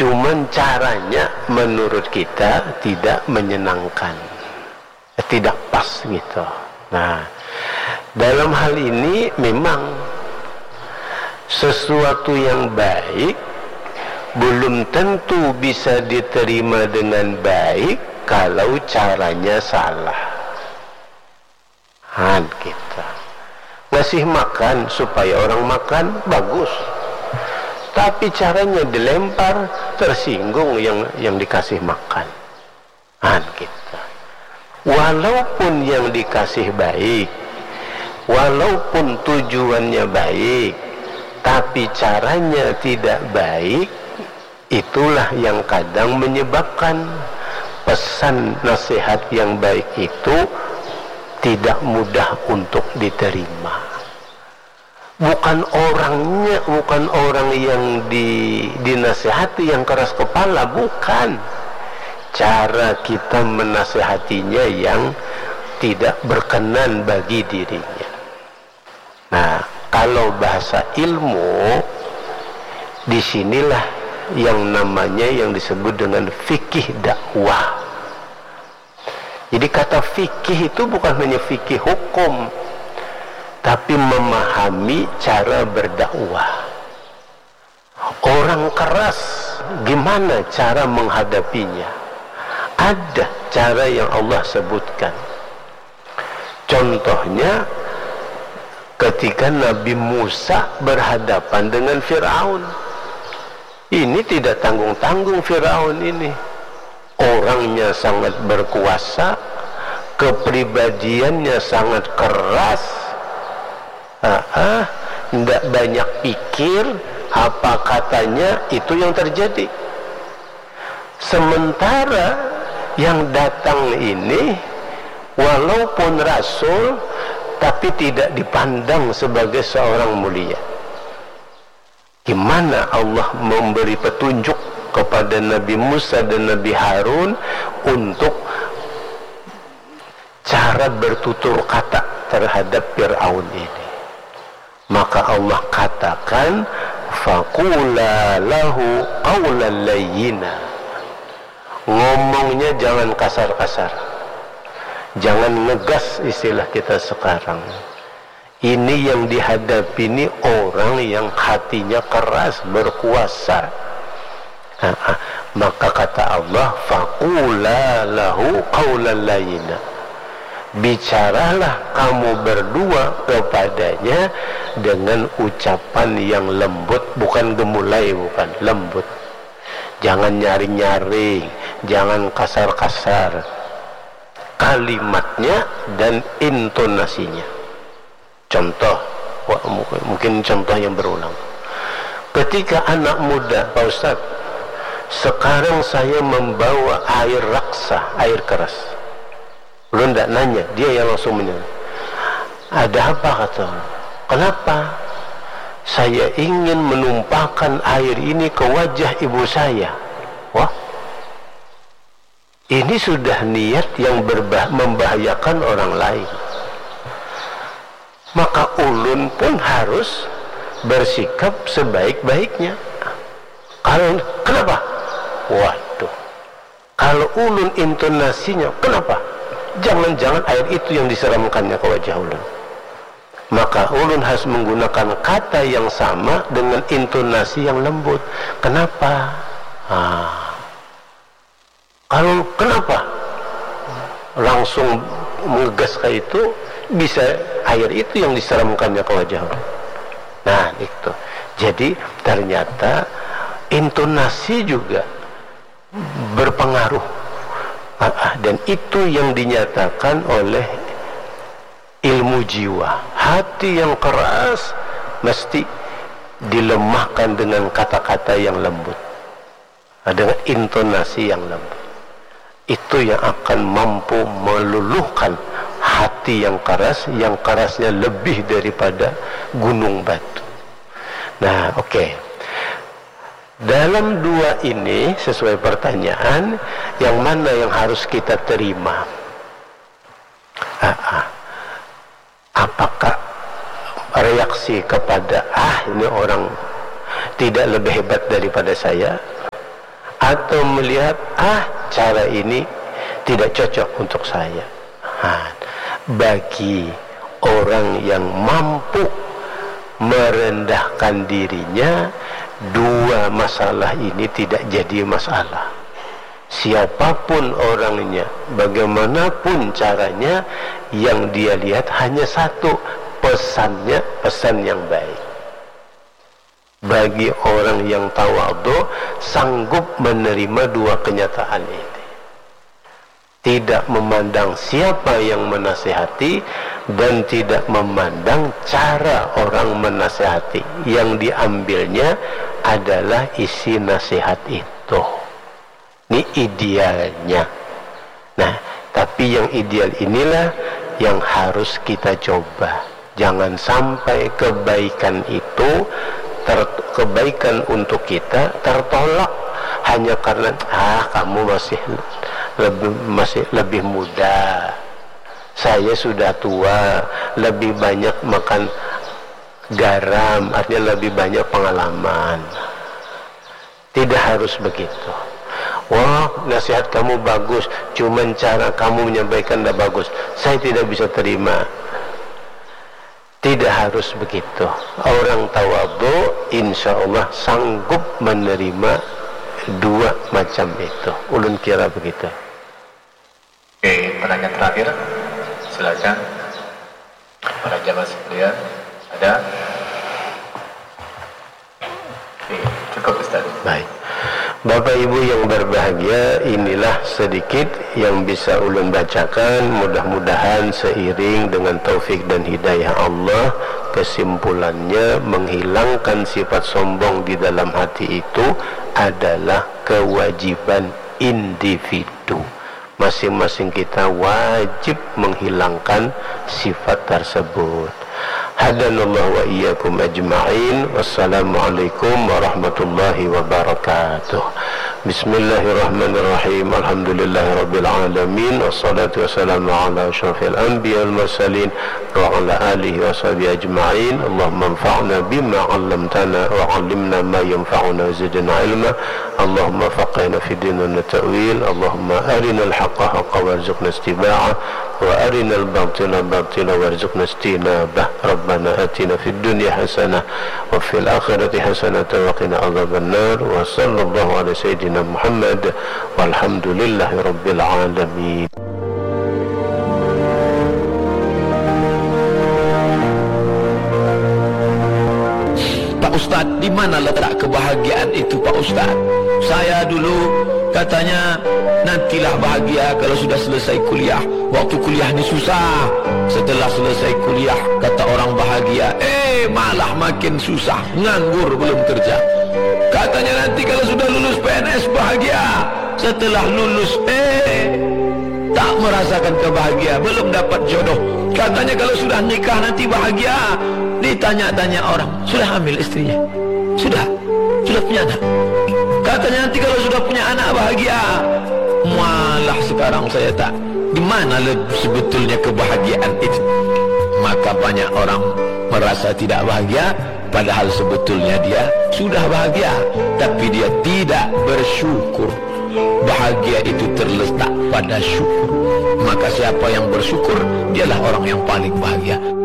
cuman caranya menurut kita tidak menyenangkan, tidak pas gitu. Nah, dalam hal ini memang sesuatu yang baik belum tentu bisa diterima dengan baik kalau caranya salah. Kita ngasih makan supaya orang makan bagus, tapi caranya dilempar, tersinggung yang dikasih makan. Kita walaupun yang dikasih baik, walaupun tujuannya baik, tapi caranya tidak baik, itulah yang kadang menyebabkan pesan nasihat yang baik itu tidak mudah untuk diterima. Bukan orangnya, bukan orang yang dinasihati yang keras kepala, bukan. Cara kita menasihatinya yang tidak berkenan bagi dirinya. Nah, kalau bahasa ilmu, disinilah yang namanya yang disebut dengan fikih dakwah. Jadi kata fikih itu bukan hanya fikih hukum, tapi memahami cara berdakwah. Orang keras, gimana cara menghadapinya? Ada cara yang Allah sebutkan. Contohnya ketika Nabi Musa berhadapan dengan Fir'aun. Ini tidak tanggung-tanggung Fir'aun ini. Orangnya sangat berkuasa, kepribadiannya sangat keras, tidak banyak pikir, apa katanya itu yang terjadi. Sementara yang datang ini walaupun rasul, tapi tidak dipandang sebagai seorang mulia. Gimana Allah memberi petunjuk kepada Nabi Musa dan Nabi Harun untuk cara bertutur kata terhadap Fir'aun ini? Maka Allah katakan, faqula lahu qawlan layyina. Ngomongnya jangan kasar-kasar, jangan ngegas, istilah kita sekarang. Ini yang dihadapi ini orang yang hatinya keras, berkuasa. Maka kata Allah, faqula lahu qawlan layyina. Bicaralah kamu berdua kepadanya dengan ucapan yang lembut, bukan gemulai, bukan, lembut. Jangan nyaring-nyaring, jangan kasar-kasar kalimatnya dan intonasinya. Contoh, mungkin contoh yang berulang. Ketika anak muda, Pak Ustadz, sekarang saya membawa air raksa, air keras. Belum tidak nanya, dia yang langsung menyebut. Ada apa, kata? Kenapa? Saya ingin menumpahkan air ini ke wajah ibu saya. Wah, ini sudah niat yang membahayakan orang lain. Maka ulun pun harus bersikap sebaik-baiknya. Kenapa? Waduh, kalau ulun intonasinya, kenapa? Jangan-jangan air itu yang diseramkannya ke wajah ulun. Maka ulun harus menggunakan kata yang sama dengan intonasi yang lembut. Kenapa? Kalau kenapa? Langsung mengegas kayak itu, bisa air itu yang diseramkannya ke wajah ulun. Nah, itu. Jadi ternyata intonasi juga berpengaruh. Dan itu yang dinyatakan oleh ilmu jiwa. Hati yang keras mesti dilemahkan dengan kata-kata yang lembut, dengan intonasi yang lembut. Itu yang akan mampu meluluhkan hati yang keras, yang kerasnya lebih daripada gunung batu. Nah, oke. Dalam dua ini, sesuai pertanyaan, yang mana yang harus kita terima? Apakah reaksi kepada ini orang tidak lebih hebat daripada saya, atau melihat cara ini tidak cocok untuk saya. Bagi orang yang mampu merendahkan dirinya, dua masalah ini tidak jadi masalah. Siapapun orangnya, bagaimanapun caranya, yang dia lihat hanya satu, pesannya, pesan yang baik. Bagi orang yang tawadhu, sanggup menerima dua kenyataan ini, tidak memandang siapa yang menasihati dan tidak memandang cara orang menasihati. Yang diambilnya adalah isi nasihat itu. Ini idealnya. Nah, tapi yang ideal inilah yang harus kita coba. Jangan sampai kebaikan itu, kebaikan untuk kita tertolak hanya karena kamu masih lebih muda, saya sudah tua, lebih banyak makan garam, artinya lebih banyak pengalaman. Tidak harus begitu. Wah, nasihat kamu bagus, cuman cara kamu menyampaikan tidak bagus, saya tidak bisa terima. Tidak harus begitu. Orang tawadhu insya Allah sanggup menerima dua macam itu. Ulun kira begitu. Oke, pertanyaan terakhir, silakan para jamaah sekalian. Ada? Oke, cukup Ustaz. Baik, Bapak Ibu yang berbahagia, inilah sedikit yang bisa ulun bacakan. Mudah-mudahan seiring dengan taufik dan hidayah Allah, kesimpulannya menghilangkan sifat sombong di dalam hati itu adalah kewajiban individu. Masing-masing kita wajib menghilangkan sifat tersebut. Hadanallahu wa iyyakum ajma'in. Wassalamualaikum warahmatullahi wabarakatuh. Bismillahirrahmanirrahim. Alhamdulillahirabbil alamin. Wassalatu wassalamu ala asyrafil anbiya wal mursalin wa ala alihi washabihi ajma'in. Allahumma anfa'na bima 'allamtana wa 'allimna ma yanfa'una wa zidna 'ilma. Allahumma faqihna fid din wa ta'wil. Allahumma arinal haqqa haqqan warzuqna ittiba'ah wa arinal batila batila warzuqna ijtinabah. Rabbana atina fid dunya hasanah wa fil akhirati hasanah wa qina adzaban nar. Wa sallallahu ala sayyidina Muhammad walhamdulillahi rabbil alamin. Pak Ustaz, di mana letak kebahagiaan itu Pak Ustaz? Saya dulu katanya nantilah bahagia kalau sudah selesai kuliah. Waktu kuliah ini susah. Setelah selesai kuliah kata orang bahagia, malah makin susah, nganggur belum kerja. Katanya nanti kalau sudah lulus PNS bahagia. Setelah lulus tak merasakan kebahagia, belum dapat jodoh. Katanya kalau sudah nikah nanti bahagia. Ditanya-tanya orang, sudah hamil istrinya? Sudah punya anak. Katanya nanti kalau sudah punya anak bahagia. Malah sekarang saya tak. Di mana sebetulnya kebahagiaan itu? Maka banyak orang merasa tidak bahagia, padahal sebetulnya dia sudah bahagia, tapi dia tidak bersyukur. Bahagia itu terletak pada syukur. Maka siapa yang bersyukur, dialah orang yang paling bahagia.